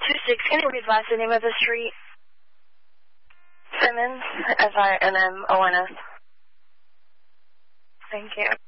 626, can you advise the name of the street? Simmons, SINMONS. Thank you.